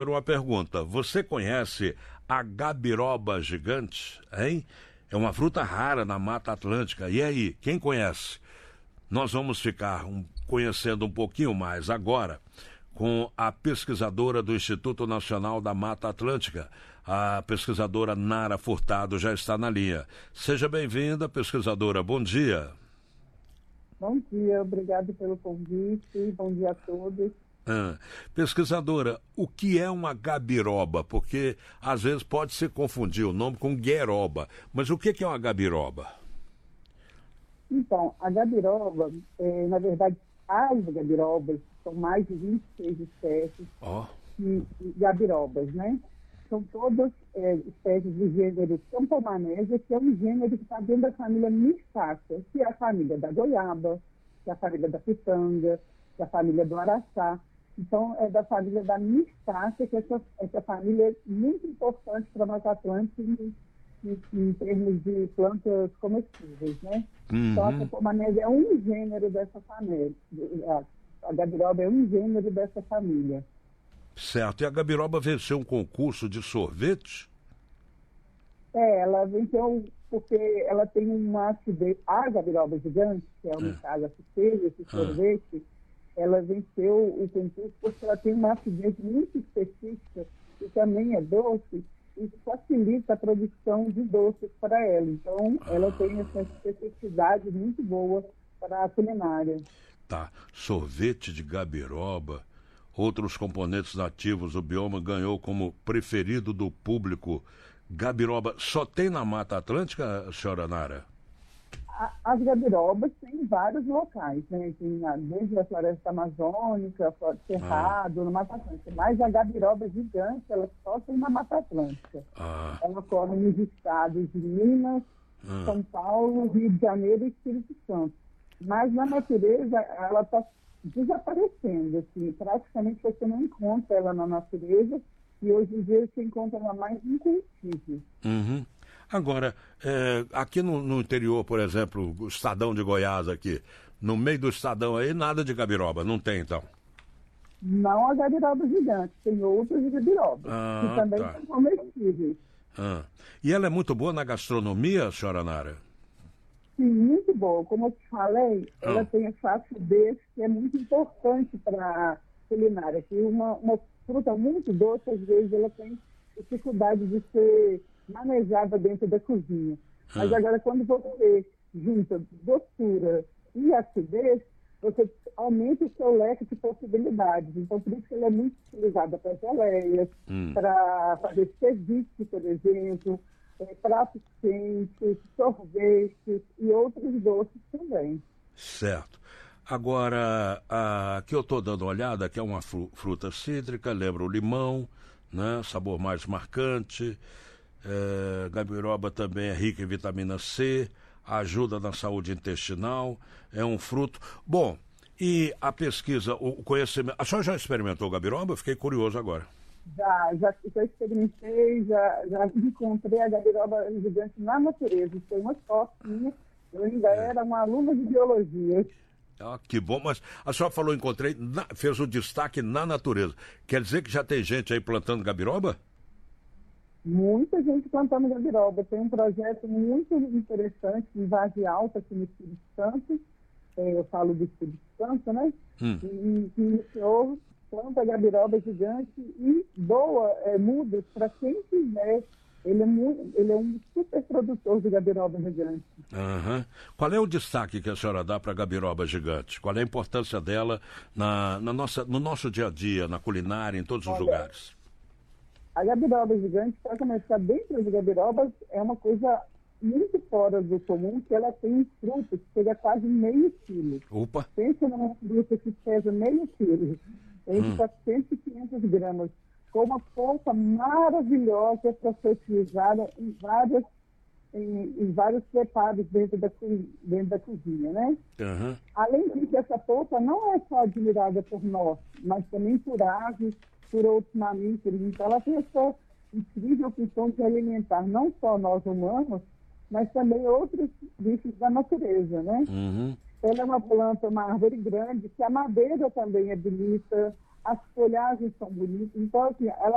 Primeiro, uma pergunta. Você conhece a gabiroba gigante, hein? É uma fruta rara na Mata Atlântica. E aí, quem conhece? Nós vamos ficar conhecendo um pouquinho mais agora com a pesquisadora do Instituto Nacional da Mata Atlântica. A pesquisadora Nara Furtado já está na linha. Seja bem-vinda, pesquisadora. Bom dia. Bom dia, obrigado pelo convite. Bom dia a todos. Pesquisadora, o que é uma gabiroba? Porque às vezes pode se confundir o nome com gueroba. Mas o que é uma gabiroba? Então, a gabiroba, na verdade, as gabirobas, são mais de 26 espécies de gabirobas, né? São todas espécies do gênero Campomanésia, que é um gênero que está dentro da família Mistácea, que é a família da goiaba, que é a família da pitanga, que é a família do araçá. Então, é da família da Mistácea, que essa família é muito importante para a Mata Atlântica em termos de plantas comestíveis, né? Uhum. Então, a Campomanésia é um gênero dessa família. A gabiroba é um gênero dessa família. Certo. E a gabiroba venceu um concurso de sorvete? Ela venceu porque ela tem uma acidez. A gabiroba gigante, que é uma casa que fez esse sorvete, ela venceu o concurso porque ela tem uma acidez muito específica e também é doce. Isso facilita a produção de doces para ela. Então, ela tem essa especificidade muito boa para a culinária. Tá. Sorvete de gabiroba. Outros componentes nativos, o bioma ganhou como preferido do público. Gabiroba só tem na Mata Atlântica, senhora Nara? As gabirobas tem em vários locais, né? Tem desde a floresta amazônica, Cerrado, na Mata Atlântica. Mas a gabiroba gigante, ela só tem na Mata Atlântica. Ela ocorre nos estados de Minas, São Paulo, Rio de Janeiro e Espírito Santo. Mas na natureza, ela está desaparecendo. Assim, praticamente você não encontra ela na natureza e hoje em dia você encontra ela mais em cultivo. Uhum. Agora, aqui no interior, por exemplo, o Estadão de Goiás aqui, no meio do Estadão aí, nada de gabiroba, não tem então? Não a gabiroba gigante, tem outras gabirobas, que também são comestíveis. E ela é muito boa na gastronomia, senhora Nara? Sim, muito boa. Como eu te falei, ela tem essa acidez que é muito importante para a culinária. Que uma fruta muito doce, às vezes, ela tem dificuldade de ser manejada dentro da cozinha. Mas agora, quando você junta doçura e acidez, você aumenta o seu leque de possibilidades. Então, por isso que ela é muito utilizada para geleias, para fazer ceviche, por exemplo, pratos quentes, sorvetes e outros doces também. Certo. Agora, aqui eu estou dando uma olhada, que é uma fruta cítrica, lembra o limão, né? Sabor mais marcante. Gabiroba também é rica em vitamina C, ajuda na saúde intestinal, é um fruto. Bom, e a pesquisa, o conhecimento... A senhora já experimentou gabiroba? Fiquei curioso agora. Já experimentei, já encontrei a gabiroba gigante na natureza. Foi uma sorte minha. Eu ainda era uma aluna de biologia. Que bom, mas a senhora falou fez o destaque na natureza. Quer dizer que já tem gente aí plantando gabiroba? Muita gente plantando gabiroba. Tem um projeto muito interessante em Vargem Alta, aqui no Espírito Santo. Eu falo do Espírito Santo, né? E que iniciou, planta gabiroba gigante e doa mudas para quem quiser. Ele é um super produtor de gabiroba gigante. Qual é o destaque que a senhora dá para a gabiroba gigante? Qual é a importância dela no nosso dia a dia, na culinária, em todos os lugares? A gabiroba gigante, para começar, dentro de gabirobas, é uma coisa muito fora do comum, que ela tem um fruto que chega a quase meio quilo. Opa! Pensa numa fruta que pesa meio quilo, entre 400 e 500 gramas, com uma polpa maravilhosa para ser utilizada em vários preparos dentro da cozinha, né? Além disso, essa polpa não é só admirada por nós, mas também por aves, por outros mamíferos. Então, ela tem essa incrível função de alimentar não só nós humanos, mas também outros bichos da natureza, né? Ela é uma planta, uma árvore grande, que a madeira também é bonita, as folhagens são bonitas. Então, assim, ela